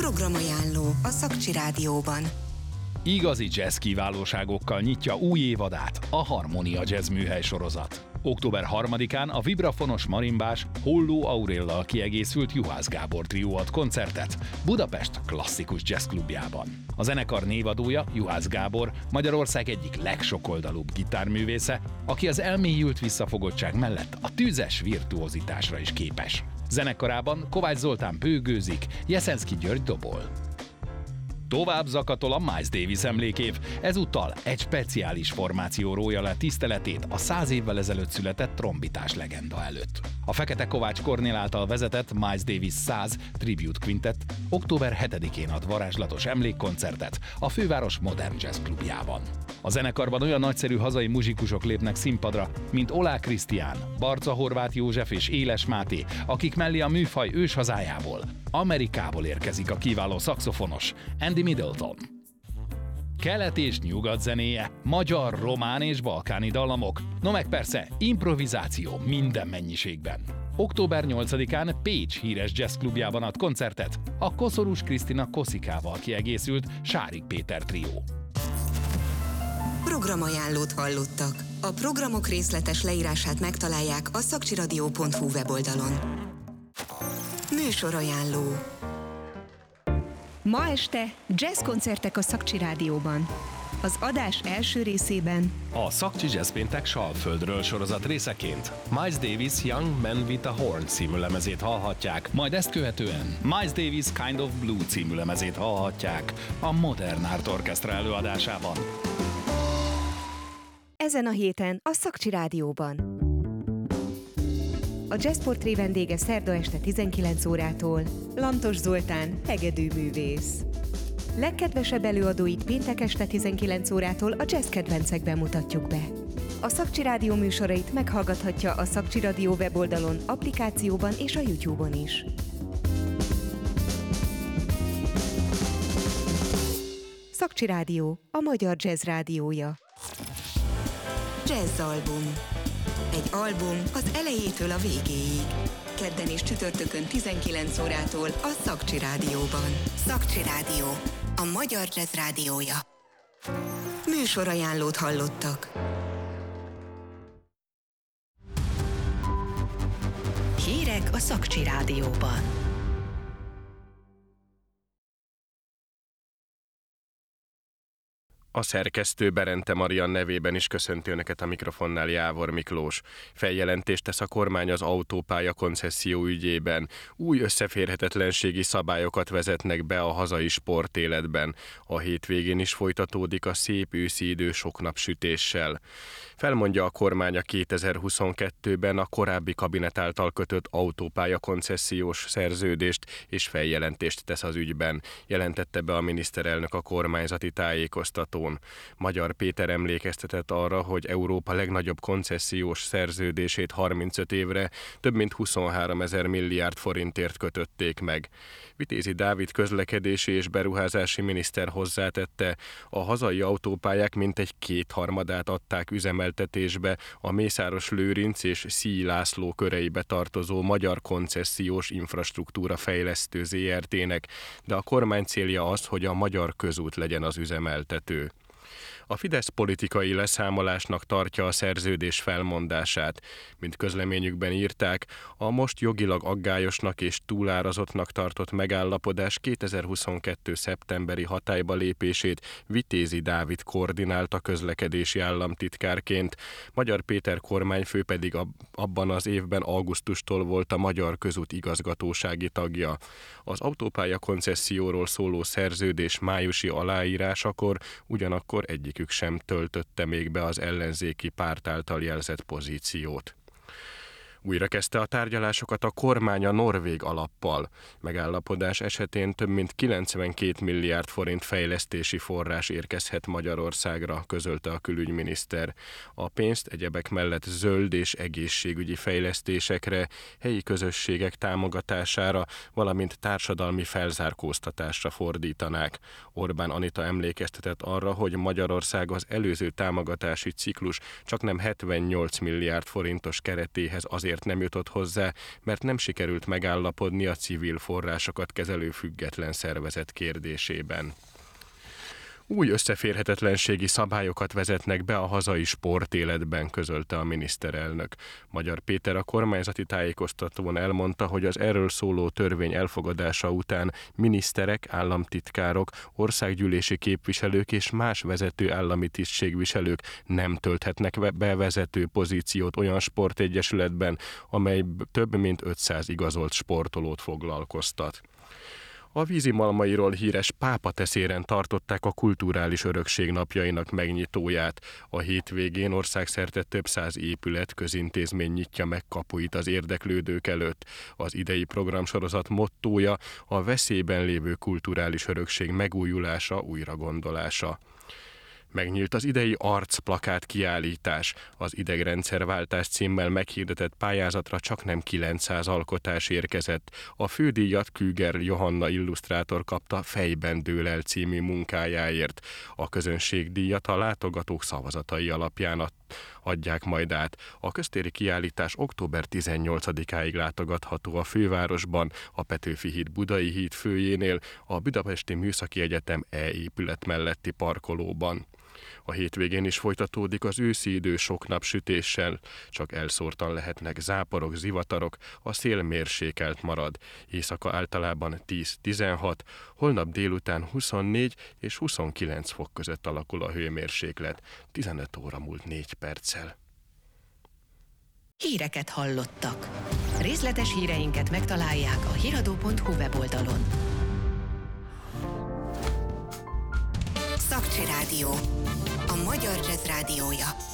Programajánló a Szakcsi Rádióban. Igazi jazz kiválóságokkal nyitja új évadát a Harmonia Jazz műhely sorozat. Október 3-án a vibrafonos marimbás Holló Auréllal kiegészült Juhász Gábor trió ad koncertet Budapest klasszikus jazz klubjában. A zenekar névadója, Juhász Gábor, Magyarország egyik legsokoldalúbb gitárművésze, aki az elmélyült visszafogottság mellett a tüzes virtuózitásra is képes. Zenekarában Kovács Zoltán bőgőzik, Jeszenszky György dobol. Tovább zakatol a Miles Davis emlékév, ezúttal egy speciális formáció rója le tiszteletét a 100 évvel ezelőtt született trombitás legenda előtt. A Fekete Kovács Kornél által vezetett Miles Davis 100 Tribute Quintet október 7-én ad varázslatos emlékkoncertet a főváros Modern Jazz klubjában. A zenekarban olyan nagyszerű hazai muzsikusok lépnek színpadra, mint Olá Krisztián, Barca Horváth József és Éles Máté, akik mellé a műfaj őshazájából, Amerikából érkezik a kiváló szaxofonos Andy Middleton. Kelet és nyugat zenéje, magyar, román és balkáni dallamok, no meg persze improvizáció minden mennyiségben. Október 8-án Pécs híres jazzklubjában ad koncertet a Koszorús Krisztina Koszikával kiegészült Sárik Péter trió. Programajánlót hallottak. A programok részletes leírását megtalálják a szakcsiradio.hu weboldalon. Műsorajánló. Ma este jazzkoncertek a Szakcsi Rádióban. Az adás első részében a Szakcsi Jazz Péntek Salföldről sorozat részeként Miles Davis Young Man with a Horn című lemezét hallhatják, majd ezt követően Miles Davis Kind of Blue című lemezét hallhatják a Modern Art Orchestra előadásában. Ezen a héten a Szakcsi Rádióban. A Jazzportré vendége szerda este 19 órától Lantos Zoltán, hegedűművész. Legkedvesebb előadóit péntek este 19 órától a jazz kedvencekben mutatjuk be. A Szakcsi Rádió műsorait meghallgathatja a Szakcsi Rádió weboldalon, applikációban és a YouTube-on is. Szakcsi Rádió, a magyar jazz rádiója. Jazzalbum. Egy album az elejétől a végéig. Kedden és csütörtökön 19 órától a Szakcsi Rádióban. Szakcsi Rádió, a magyar jazz rádiója. Műsorajánlót hallottak. Hírek a Szakcsi Rádióban. A szerkesztő Berente Marian nevében is köszönti Önöket a mikrofonnál Jávor Miklós. Feljelentést tesz a kormány az autópálya koncesszió ügyében. Új összeférhetetlenségi szabályokat vezetnek be a hazai sportéletben. A hétvégén is folytatódik a szép őszi idő sok napsütéssel. Felmondja a kormány a 2022-ben a korábbi kabinet által kötött autópálya koncesziós szerződést, és feljelentést tesz az ügyben, jelentette be a miniszterelnök a kormányzati tájékoztatón. Magyar Péter emlékeztetett arra, hogy Európa legnagyobb koncesziós szerződését 35 évre több mint 23 000 milliárd forintért kötötték meg. Vitézi Dávid közlekedési és beruházási miniszter hozzátette, a hazai autópályák mintegy 2/3 adták üzemeltetésbe a Mészáros Lőrinc és Szíj László köreibe tartozó Magyar Koncesziós Infrastruktúra Fejlesztő Zrt-nek, de a kormány célja az, hogy a Magyar Közút legyen az üzemeltető. A Fidesz politikai leszámolásnak tartja a szerződés felmondását. Mint közleményükben írták, a most jogilag aggályosnak és túlárazottnak tartott megállapodás 2022. szeptemberi hatályba lépését Vitézi Dávid koordinálta közlekedési államtitkárként, Magyar Péter kormányfő pedig abban az évben augusztustól volt a Magyar Közút igazgatósági tagja. Az autópálya koncesszióról szóló szerződés májusi aláírásakor ugyanakkor egyikük sem töltötte még be az ellenzéki párt által jelzett pozíciót. Újra kezdte a tárgyalásokat a kormány a norvég alappal. Megállapodás esetén több mint 92 milliárd forint fejlesztési forrás érkezhet Magyarországra, közölte a külügyminiszter. A pénzt egyebek mellett zöld és egészségügyi fejlesztésekre, helyi közösségek támogatására, valamint társadalmi felzárkóztatásra fordítanák. Orbán Anita emlékeztetett arra, hogy Magyarország az előző támogatási ciklus csaknem 78 milliárd forintos keretéhez azért azért nem jutott hozzá, mert nem sikerült megállapodni a civil forrásokat kezelő független szervezet kérdésében. Új összeférhetetlenségi szabályokat vezetnek be a hazai sportéletben, közölte a miniszterelnök. Magyar Péter a kormányzati tájékoztatón elmondta, hogy az erről szóló törvény elfogadása után miniszterek, államtitkárok, országgyűlési képviselők és más vezető állami tisztségviselők nem tölthetnek be vezető pozíciót olyan sportegyesületben, amely több mint 500 igazolt sportolót foglalkoztat. A Vízimalmairól híres Pápateszéren tartották a kulturális örökség napjainak megnyitóját. A hétvégén országszerte több száz épület, közintézmény nyitja meg kapuit az érdeklődők előtt. Az idei programsorozat mottója a veszélyben lévő kulturális örökség megújulása, újragondolása. Megnyílt az idei arcplakát kiállítás. Az Idegrendszerváltás címmel meghirdetett pályázatra csaknem 900 alkotás érkezett. A fődíjat Küger Johanna illusztrátor kapta Fejben dől el című munkájáért. A közönségdíjat a látogatók szavazatai alapján adják majd át. A köztéri kiállítás október 18-áig látogatható a fővárosban, a Petőfi híd Budai híd főjénél, a Budapesti Műszaki Egyetem épület melletti parkolóban. A hétvégén is folytatódik az őszi idő sok napsütéssel, csak elszórtan lehetnek záporok, zivatarok, a szél mérsékelt marad. Éjszaka általában 10-16, holnap délután 24 és 29 fok között alakul a hőmérséklet. 15 óra múlt 4 perccel. Híreket hallottak. Részletes híreinket megtalálják a hiradó.hu weboldalon. Szakcsi Rádió. A magyar jazz rádiója.